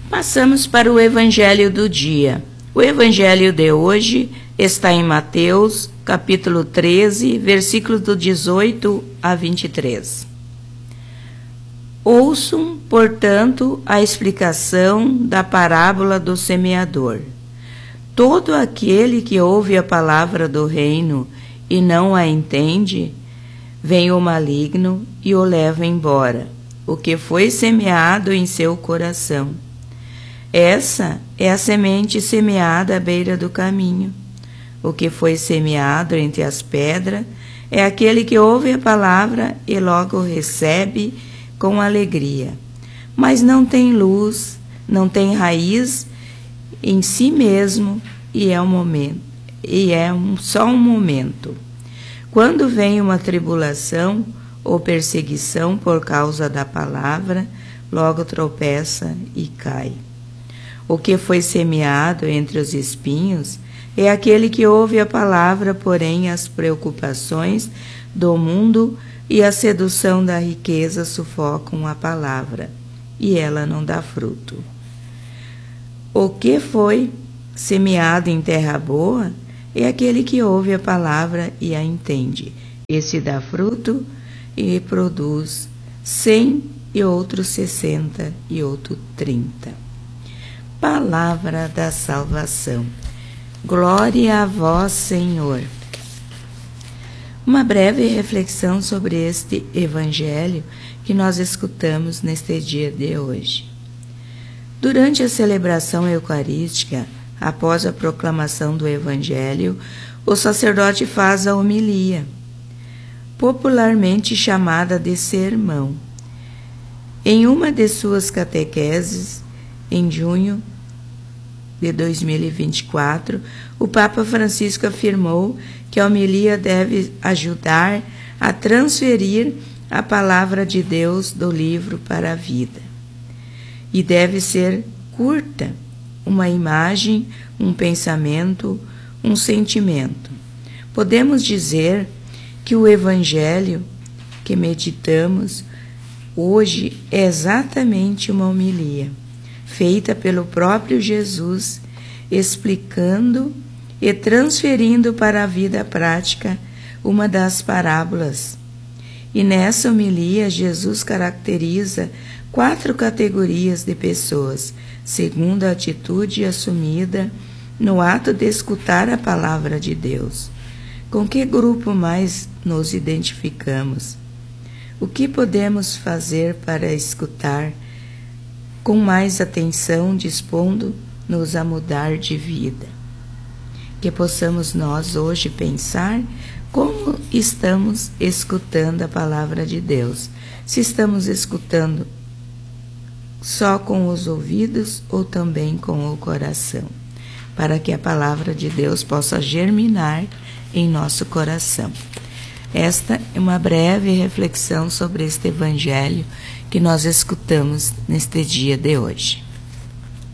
Passamos para o Evangelho do dia. O Evangelho de hoje está em Mateus, capítulo 13, versículos do 18 a 23. Ouçam, portanto, a explicação da parábola do semeador. Todo aquele que ouve a palavra do reino e não a entende, vem o maligno e o leva embora, o que foi semeado em seu coração. Essa é a semente semeada à beira do caminho. O que foi semeado entre as pedras é aquele que ouve a palavra e logo recebe com alegria, mas não tem luz, não tem raiz em si mesmo e é só um momento. Quando vem uma tribulação ou perseguição por causa da palavra, logo tropeça e cai. O que foi semeado entre os espinhos é aquele que ouve a palavra, porém as preocupações do mundo e a sedução da riqueza sufocam a palavra, e ela não dá fruto. O que foi semeado em terra boa é aquele que ouve a palavra e a entende. Esse dá fruto e produz 100 e outro 60 e outro 30. Palavra da salvação. Glória a vós, Senhor. Uma breve reflexão sobre este evangelho que nós escutamos neste dia de hoje. Durante a celebração eucarística, após a proclamação do evangelho, o sacerdote faz a homilia, popularmente chamada de sermão. Em uma de suas catequeses, em junho de 2024, o Papa Francisco afirmou que a homilia deve ajudar a transferir a palavra de Deus do livro para a vida. E deve ser curta, uma imagem, um pensamento, um sentimento. Podemos dizer que o Evangelho que meditamos hoje é exatamente uma homilia, feita pelo próprio Jesus, explicando e transferindo para a vida prática uma das parábolas. E nessa homilia, Jesus caracteriza 4 categorias de pessoas, segundo a atitude assumida no ato de escutar a palavra de Deus. Com que grupo mais nos identificamos? O que podemos fazer para escutar com mais atenção, dispondo-nos a mudar de vida? Que possamos nós hoje pensar como estamos escutando a palavra de Deus. Se estamos escutando só com os ouvidos ou também com o coração, para que a palavra de Deus possa germinar em nosso coração. Esta é uma breve reflexão sobre este evangelho que nós escutamos neste dia de hoje.